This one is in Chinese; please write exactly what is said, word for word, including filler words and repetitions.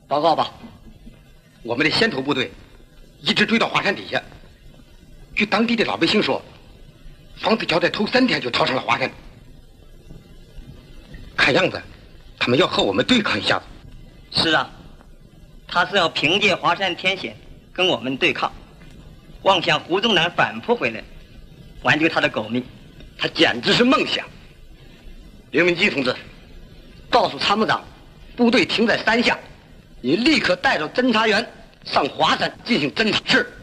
报告吧。 我们的先头部队一直追到华山底下，据当地的老百姓说，方子桥在头三天就逃上了华山。看样子，他们要和我们对抗一下子。 是啊，他是要凭借华山天险跟我们对抗，妄想胡宗南反扑回来，挽救他的狗命， 他简直是梦想。刘明基同志，告诉参谋长，部队停在山下，你立刻带着侦察员上华山进行侦查。是。